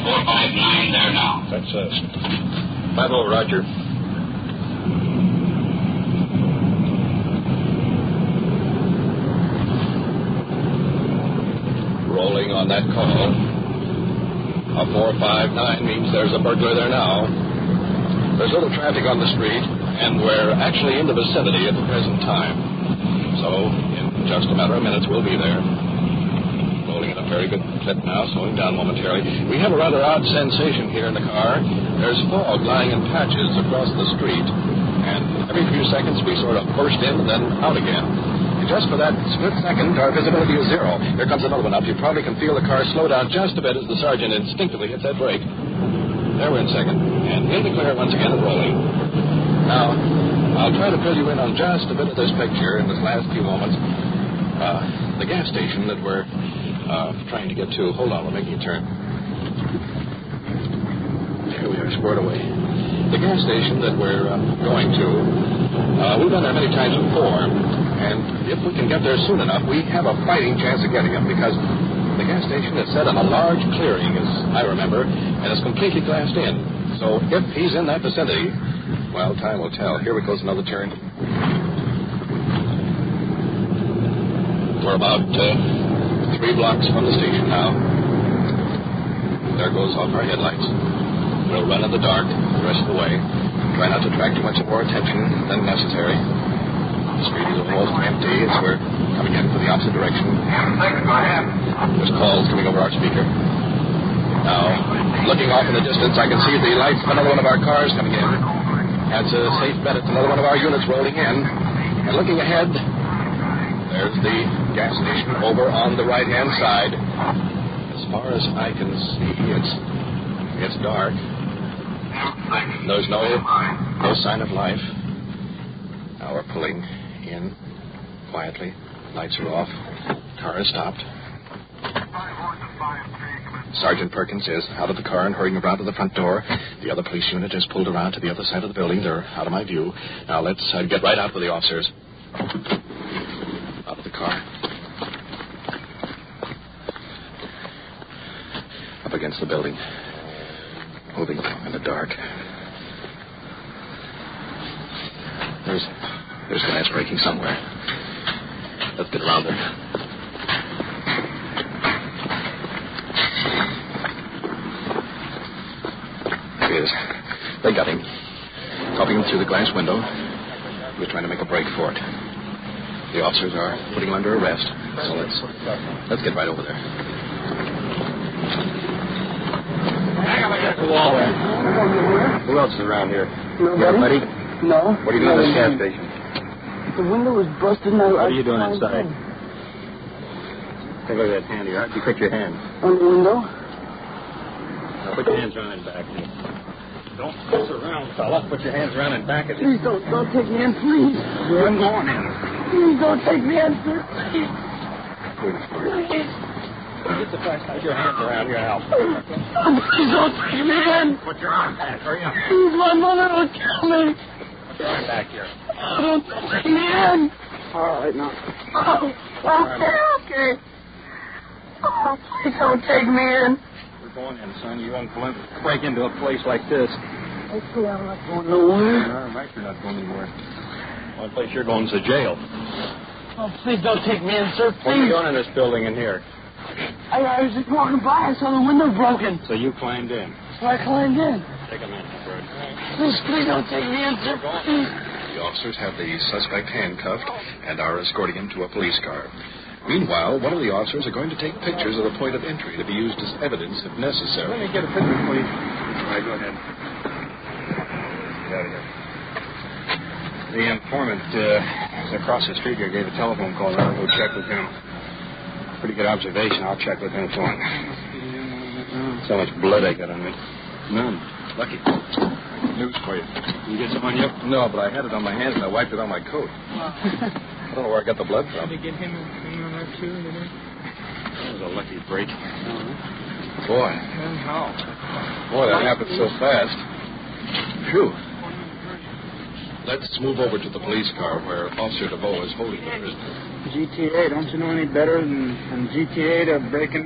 459 there now. That's 5-0, Roger. Rolling on that call. A 459 means there's a burglar there now. There's little traffic on the street, and we're actually in the vicinity at the present time. So, in just a matter of minutes, we'll be there. Rolling at a very good clip now, slowing down momentarily. We have a rather odd sensation here in the car. There's fog lying in patches across the street, and every few seconds we sort of burst in and then out again. And just for that split second, our visibility is zero. Here comes another one up. You probably can feel the car slow down just a bit as the sergeant instinctively hits that brake. There we're in second, and in the clear once again and rolling. Now, I'll try to fill you in on just a bit of this picture in this last few moments. The gas station that we're trying to get to. Hold on, we're making a turn. There we are, squared away. The gas station that we're going to, we've been there many times before, and if we can get there soon enough, we have a fighting chance of getting him, because the gas station is set on a large clearing, as I remember, and it's completely glassed in. So if he's in that vicinity, well, time will tell. Here we goes another turn. We're about 3 blocks from the station now. There goes off our headlights. We'll run in the dark the rest of the way. Try not to attract too much more attention than necessary. The street is almost empty as we're coming in from the opposite direction. There's calls coming over our speaker. Now, looking off in the distance, I can see the lights of another one of our cars coming in. That's a safe bet. It's another one of our units rolling in. And looking ahead, there's the gas station over on the right-hand side. As far as I can see, it's dark. There's no sign of life. Now we're pulling in quietly. Lights are off. Car is stopped. Sergeant Perkins is out of the car and hurrying around to the front door. The other police unit has pulled around to the other side of the building. They're out of my view. Now let's get right out with the officers. Out of the car. Up against the building. Moving along in the dark. There's glass breaking somewhere. Let's get around there. There he is. They got him. Copying him through the glass window. He was trying to make a break for it. The officers are putting him under arrest. So let's get right over there. The wall there. Who else is around here? Nobody? Buddy? No. What are you doing at this gas station? The window was busted and What are you doing inside? Take a look at that hand here. How'd you cut your hand? On the window? Now put your hands around and back. Don't mess around, fella. Put your hands around and back of you. Please don't take me in, please. I'm going in. Please don't take me in, sir. Please. Please. Get the fact. Put your hands around here, Al. Please don't take me in. Put your arm back. Hurry up. Please, my mother will kill me. Put your arm back here. Oh, don't take me in. All right, now. Oh, okay. Oh, please don't take me in. We're going in, son. You won't break into a place like this. Okay, I'm not going nowhere. No, Mike, you're not going anywhere. The only place you're going is the jail. Oh, please don't take me in, sir. What are you Please. doing in this building in here? I was just walking by. I saw the window broken. So you climbed in. So I climbed in. Take a minute, Bert. Please don't take me in, sir. Please. The officers have the suspect handcuffed and are escorting him to a police car. Meanwhile, one of the officers are going to take pictures of the point of entry to be used as evidence if necessary. Let me get a picture, please. All right, go ahead. Get out of here. The informant across the street here gave a telephone call. I'll go check with him. Pretty good observation. I'll check with him for him. So much blood I got on me. None. Lucky. News for you. You get some on you? No, but I had it on my hands and I wiped it on my coat. I don't know where I got the blood from. Did they get him on there, too? That was a lucky break. Boy. How? Boy, that happened so fast. Phew. Let's move over to the police car where Officer DeVoe is holding the prisoner. GTA, don't you know any better than GTA to break in?